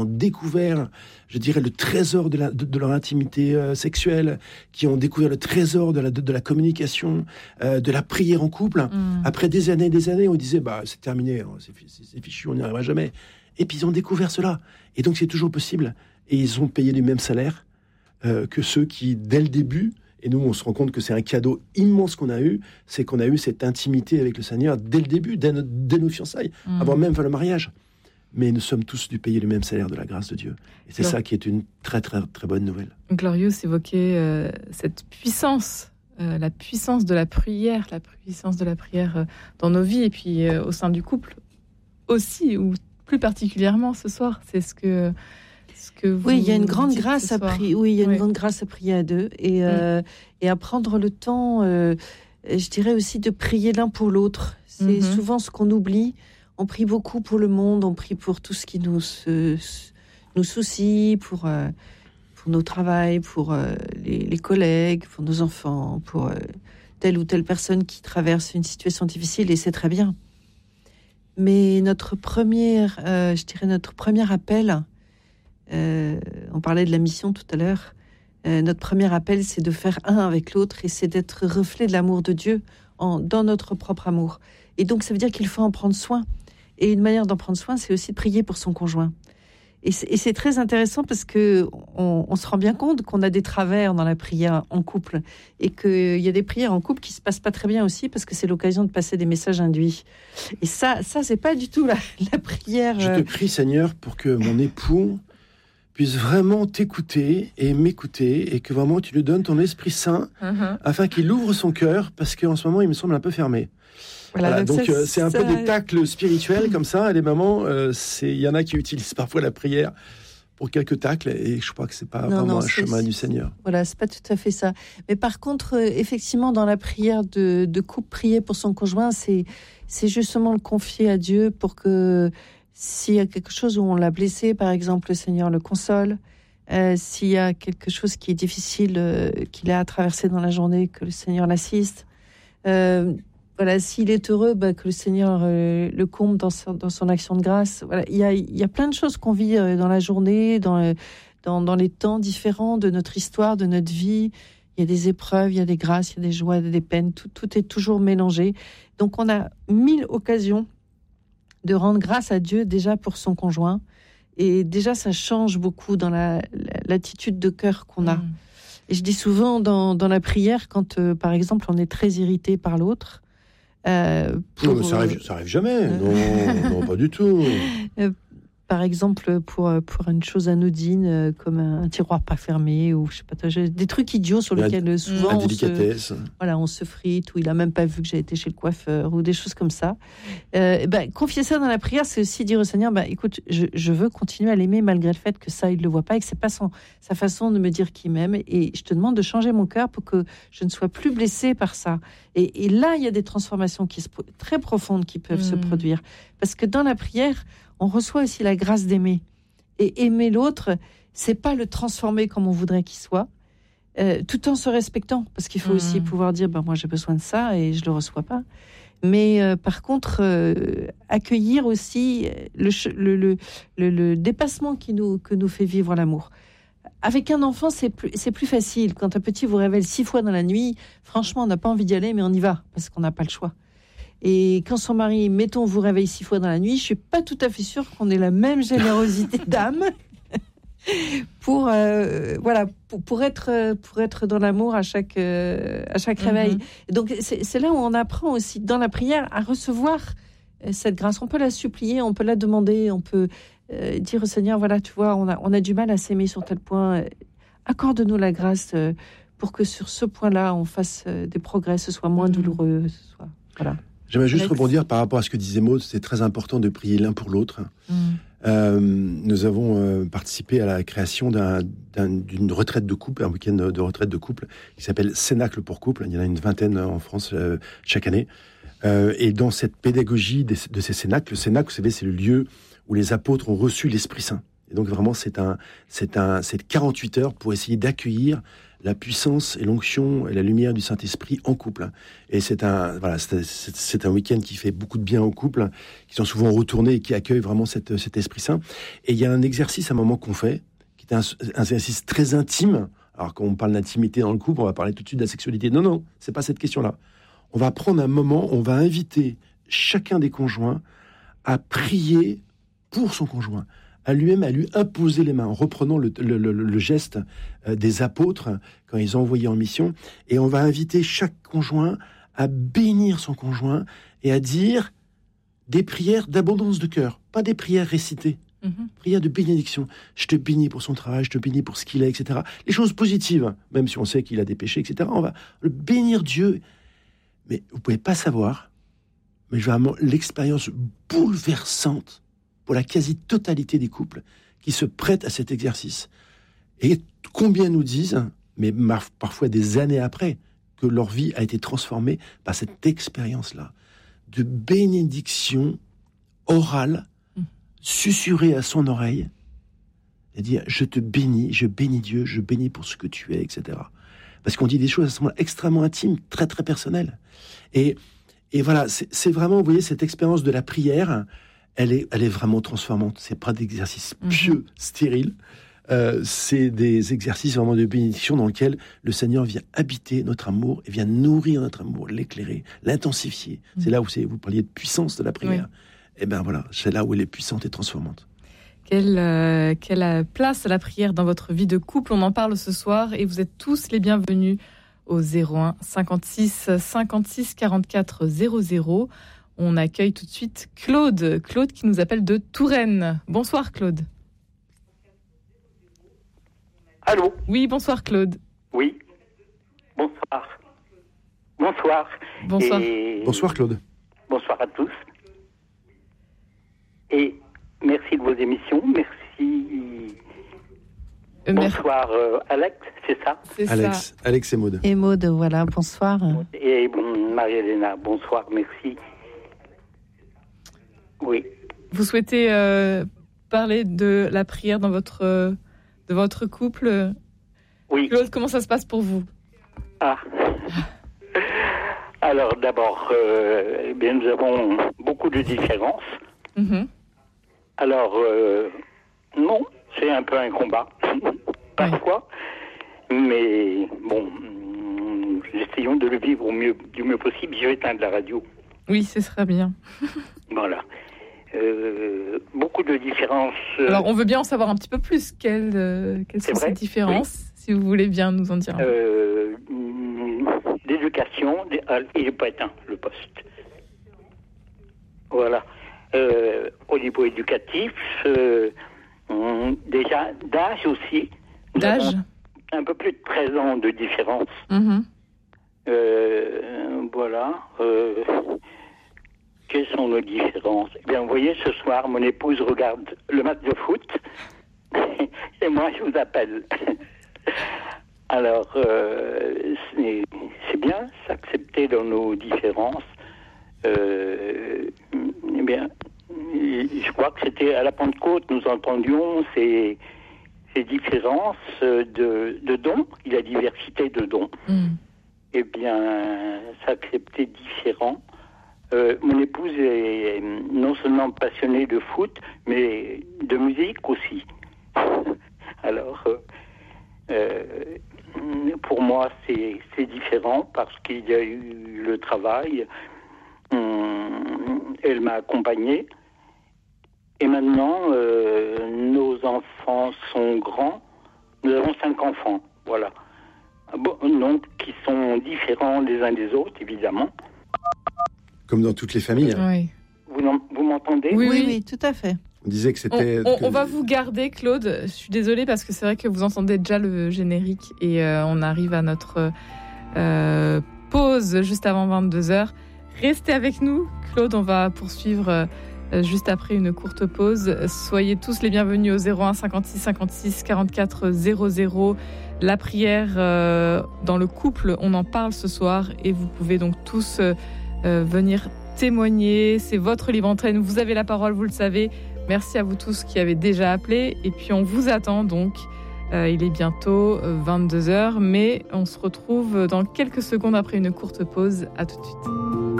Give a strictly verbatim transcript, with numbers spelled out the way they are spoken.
ont découvert, je dirais, le trésor de, la, de, de leur intimité euh, sexuelle, qui ont découvert le trésor de la, de, de la communication, euh, de la prière en couple. Mmh. Après des années et des années, on disait, bah, c'est terminé, hein, c'est, c'est, c'est fichu, on n'y arrivera jamais. Et puis ils ont découvert cela. Et donc c'est toujours possible. Et ils ont payé les mêmes salaires euh, que ceux qui, dès le début, et nous, on se rend compte que c'est un cadeau immense qu'on a eu, c'est qu'on a eu cette intimité avec le Seigneur dès le début, dès, notre, dès nos fiançailles, mmh. avant même le mariage. Mais nous sommes tous dû payer le même salaire de la grâce de Dieu. Et c'est Glor- ça qui est une très, très, très bonne nouvelle. Glorious évoquait euh, cette puissance, euh, la puissance de la prière, la puissance de la prière euh, dans nos vies, et puis euh, au sein du couple aussi, ou plus particulièrement ce soir. C'est ce que... Oui, il y a une grande grâce à prier. Oui, il y a oui. une grande grâce à prier à deux et euh, mm. et à prendre le temps. Euh, je dirais aussi de prier l'un pour l'autre. C'est mm-hmm. souvent ce qu'on oublie. On prie beaucoup pour le monde, on prie pour tout ce qui nous se, nous soucie, pour euh, pour nos travails, pour euh, les, les collègues, pour nos enfants, pour euh, telle ou telle personne qui traverse une situation difficile. Et c'est très bien. Mais notre première, euh, je dirais notre premier appel. Euh, on parlait de la mission tout à l'heure. Euh, notre premier appel, c'est de faire un avec l'autre et c'est d'être reflet de l'amour de Dieu en, dans notre propre amour. Et donc, ça veut dire qu'il faut en prendre soin. Et une manière d'en prendre soin, c'est aussi de prier pour son conjoint. Et c'est, et c'est très intéressant parce que on, on se rend bien compte qu'on a des travers dans la prière en couple et qu'il y a des prières en couple qui se passent pas très bien aussi parce que c'est l'occasion de passer des messages induits. Et ça, ça c'est pas du tout la, la prière. Je te prie, Seigneur, pour que mon époux puisse vraiment t'écouter et m'écouter et que vraiment tu lui donnes ton Esprit Saint uh-huh. afin qu'il ouvre son cœur parce qu'en ce moment il me semble un peu fermé. Voilà, voilà, donc, donc ça, euh, c'est un ça... peu des tacles spirituels comme ça. Et les mamans, euh, c'est il y en a qui utilisent parfois la prière pour quelques tacles et je crois que c'est pas non, vraiment non, un chemin c'est... du Seigneur. Voilà, c'est pas tout à fait ça. Mais par contre, euh, effectivement, dans la prière de, de couple, prier pour son conjoint, c'est c'est justement le confier à Dieu pour que s'il y a quelque chose où on l'a blessé, par exemple, le Seigneur le console. Euh, s'il y a quelque chose qui est difficile, euh, qu'il a à traverser dans la journée, que le Seigneur l'assiste. Euh, voilà, s'il est heureux, bah, que le Seigneur euh, le comble dans son, dans son action de grâce. Voilà, il y a, il y a plein de choses qu'on vit euh, dans la journée, dans, euh, dans, dans les temps différents de notre histoire, de notre vie. Il y a des épreuves, il y a des grâces, il y a des joies, il y a des peines. Tout, tout est toujours mélangé. Donc, on a mille occasions de rendre grâce à Dieu déjà pour son conjoint. Et déjà, ça change beaucoup dans la, la, l'attitude de cœur qu'on a. Mmh. Et je dis souvent dans, dans la prière, quand, euh, par exemple, on est très irrité par l'autre... Euh, pour, non, mais ça arrive, ça arrive jamais. Euh, non, non, pas du tout. Euh, par exemple, pour, pour une chose anodine, euh, comme un, un tiroir pas fermé, ou je sais pas, des trucs idiots sur lesquels la, souvent on se, voilà, on se frite, ou il a même pas vu que j'ai été chez le coiffeur, ou des choses comme ça. Euh, ben, confier ça dans la prière, c'est aussi dire au Seigneur, ben, écoute, je, je veux continuer à l'aimer malgré le fait que ça, il le voit pas, et que c'est pas son, sa façon de me dire qu'il m'aime, et je te demande de changer mon cœur pour que je ne sois plus blessée par ça. Et, et là, il y a des transformations qui se, très profondes qui peuvent mmh. se produire. Parce que dans la prière, on reçoit aussi la grâce d'aimer. Et aimer l'autre, c'est pas le transformer comme on voudrait qu'il soit, euh, tout en se respectant. Parce qu'il faut mmh. aussi pouvoir dire, ben, moi j'ai besoin de ça et je le reçois pas. Mais euh, par contre, euh, accueillir aussi le, le, le, le, le dépassement qui nous, que nous fait vivre l'amour. Avec un enfant, c'est plus, c'est plus facile. Quand un petit vous réveille six fois dans la nuit, franchement, on n'a pas envie d'y aller, mais on y va, parce qu'on n'a pas le choix. Et quand son mari, mettons, vous réveille six fois dans la nuit, je suis pas tout à fait sûre qu'on ait la même générosité d'âme pour, euh, voilà, pour, pour, être, pour être dans l'amour à chaque, euh, à chaque réveil. Mm-hmm. Donc, c'est, c'est là où on apprend aussi, dans la prière, à recevoir cette grâce. On peut la supplier, on peut la demander, on peut... Euh, dire au Seigneur, voilà, tu vois, on a, on a du mal à s'aimer sur tel point. Euh, accorde-nous la grâce euh, pour que sur ce point-là, on fasse euh, des progrès, ce soit moins mmh. douloureux. Ce soit, voilà. J'aimerais juste Alex. rebondir par rapport à ce que disait Maud. C'est très important de prier l'un pour l'autre. Mmh. Euh, nous avons euh, participé à la création d'un, d'un, d'une retraite de couple, un week-end de retraite de couple qui s'appelle Cénacle pour couple. Il y en a une vingtaine en France euh, chaque année. Euh, et dans cette pédagogie de, de ces cénacles, le cénacle, vous savez, c'est le lieu où les apôtres ont reçu l'Esprit Saint. Et donc vraiment, c'est un, c'est un, c'est quarante-huit heures pour essayer d'accueillir la puissance et l'onction et la lumière du Saint-Esprit en couple. Et c'est un, voilà, c'est, c'est, c'est un week-end qui fait beaucoup de bien aux couples, qui sont souvent retournés et qui accueillent vraiment cette, cet Esprit Saint. Et il y a un exercice, un moment qu'on fait, qui est un, un exercice très intime. Alors, quand on parle d'intimité dans le couple, on va parler tout de suite de la sexualité. Non, non, c'est pas cette question-là. On va prendre un moment, on va inviter chacun des conjoints à prier pour son conjoint, à lui-même, à lui imposer les mains, en reprenant le, le, le, le geste des apôtres quand ils ont envoyé en mission. Et on va inviter chaque conjoint à bénir son conjoint et à dire des prières d'abondance de cœur, pas des prières récitées. Mmh. Prière de bénédiction. Je te bénis pour son travail, je te bénis pour ce qu'il est, et cetera. Les choses positives, même si on sait qu'il a des péchés, et cetera. On va le bénir Dieu. Mais vous pouvez pas savoir, mais vraiment l'expérience bouleversante pour la quasi-totalité des couples qui se prêtent à cet exercice. Et combien nous disent, mais parfois des années après, que leur vie a été transformée par cette expérience-là de bénédiction orale, susurrer à son oreille et dire je te bénis, je bénis Dieu, je bénis pour ce que tu es, et cetera. Parce qu'on dit des choses à ce moment extrêmement intimes, très très personnelles. Et, et voilà, c'est, c'est vraiment, vous voyez, cette expérience de la prière, elle est, elle est vraiment transformante. C'est pas d'exercices pieux, mmh. stériles. Euh, c'est des exercices vraiment de bénédiction dans lesquels le Seigneur vient habiter notre amour et vient nourrir notre amour, l'éclairer, l'intensifier. Mmh. C'est là où c'est, vous parliez de puissance de la prière. Oui. Et bien voilà, c'est là où elle est puissante et transformante. Quelle, euh, quelle place à la prière dans votre vie de couple, on en parle ce soir et vous êtes tous les bienvenus au zéro un cinquante-six cinquante-six quarante-quatre zéro zéro. On accueille tout de suite Claude, Claude qui nous appelle de Touraine. Bonsoir Claude. Allô ? Oui, bonsoir Claude. Oui, bonsoir. Bonsoir. Bonsoir. Et... Bonsoir Claude. Bonsoir à tous. Et merci de vos émissions. Merci. Euh, bonsoir euh, Alex, c'est ça ? C'est Alex, ça. Alex et Maud. Et Maud, voilà, bonsoir. Et bon, Marie-Hélène, bonsoir, merci. Oui. Vous souhaitez euh, parler de la prière dans votre, euh, de votre couple ? Oui. Claude, comment ça se passe pour vous ? Ah. Alors d'abord, euh, eh bien, nous avons beaucoup de différences. Mm-hmm. Alors, euh, non, c'est un peu un combat, parfois, oui. Mais bon, essayons de le vivre au mieux, du mieux possible. Je vais éteindre la radio. Oui, ce serait bien. Voilà. Euh, beaucoup de différences. Alors, on veut bien en savoir un petit peu plus. Quelles, euh, quelles sont vrai, ces différences, oui. Si vous voulez bien nous en dire un peu. Euh, l'éducation, il n'est pas éteint, le poste. Voilà. Euh, au niveau éducatif, euh, on, déjà d'âge aussi. D'âge ? Un peu plus de treize ans de différence. Mm-hmm. Euh, voilà. Euh, quelles sont nos différences ? Eh bien, vous voyez, ce soir, mon épouse regarde le match de foot et moi, je vous appelle. Alors, euh, c'est, c'est bien s'accepter dans nos différences. Euh, eh bien, je crois que c'était à la Pentecôte, nous entendions ces, ces différences de, de dons, la diversité de dons. Mm. Eh bien, s'accepter différent. Euh, mon épouse est non seulement passionnée de foot, mais de musique aussi. Alors, euh, euh, pour moi, c'est, c'est différent parce qu'il y a eu le travail. Elle m'a accompagné. Et maintenant, euh, nos enfants sont grands. Nous avons cinq enfants, voilà. Bon, donc, qui sont différents les uns des autres, évidemment. Comme dans toutes les familles. Oui. Vous, vous m'entendez ? Oui, oui, oui, tout à fait. On disait que c'était... On, on, on va vous garder, Claude. Je suis désolée parce que c'est vrai que vous entendez déjà le générique et euh, on arrive à notre euh, pause juste avant vingt-deux heures. Restez avec nous, Claude. On va poursuivre euh, juste après une courte pause. Soyez tous les bienvenus au zéro un cinquante-six cinquante-six quarante-quatre zéro zéro. La prière euh, dans le couple, on en parle ce soir et vous pouvez donc tous euh, euh, venir témoigner. C'est votre libre antenne. Vous avez la parole, vous le savez. Merci à vous tous qui avez déjà appelé. Et puis on vous attend donc Euh, il est bientôt vingt-deux heures, mais on se retrouve dans quelques secondes après une courte pause. À tout de suite.